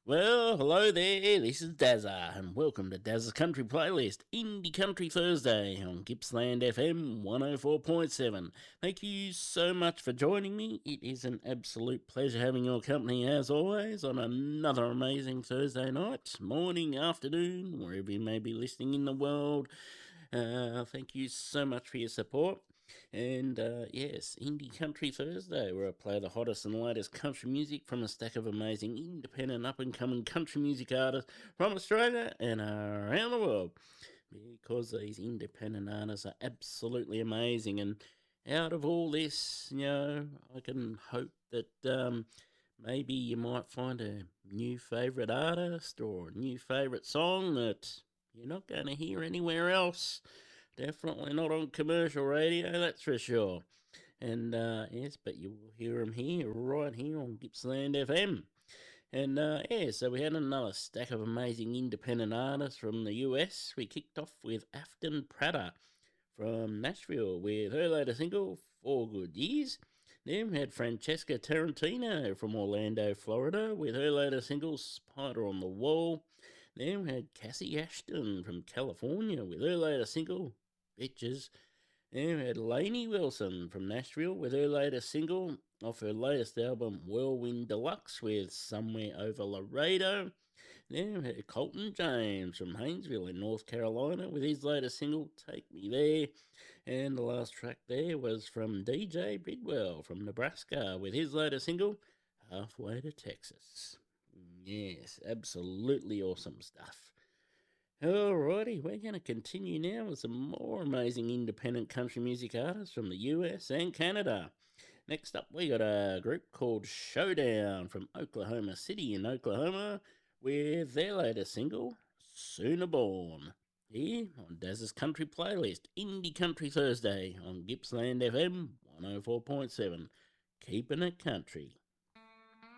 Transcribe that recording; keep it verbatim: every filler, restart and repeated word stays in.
Well, hello there, this is Dazza, and welcome to Dazza's Country Playlist, Indie Country Thursday on Gippsland F M one oh four point seven. Thank you so much for joining me. It is an absolute pleasure having your company as always on another amazing Thursday night, morning, afternoon, wherever you may be listening in the world. Uh, thank you so much for your support. And uh, yes, Indie Country Thursday, where I play the hottest and latest country music from a stack of amazing independent up and coming country music artists from Australia and around the world. Because these independent artists are absolutely amazing. And out of all this, you know, I can hope that um, maybe you might find a new favourite artist or a new favourite song that you're not going to hear anywhere else. Definitely not on commercial radio, that's for sure. And uh, yes, but you will hear them here, right here on Gippsland F M. And uh, yeah, so we had another stack of amazing independent artists from the U S. We kicked off with Afton Prater from Nashville with her latest single, Four Good Years. Then we had Francesca Tarantino from Orlando, Florida with her latest single, Spider on the Wall. Then we had Cassie Ashton from California with her latest single, Bitches. Then we had Lainey Wilson from Nashville with her latest single off her latest album, Whirlwind Deluxe, with Somewhere Over Laredo. Then we had Colton James from Haynesville in North Carolina with his latest single, Take Me There. And the last track there was from D J Bridwell from Nebraska with his latest single, Halfway to Texas. Yes, absolutely awesome stuff. Alrighty, we're going to continue now with some more amazing independent country music artists from the U S and Canada. Next up, we got a group called Showdown from Oklahoma City in Oklahoma with their latest single, Sooner Born. Here on Daz's Country Playlist, Indie Country Thursday on Gippsland F M one oh four point seven. Keeping it country.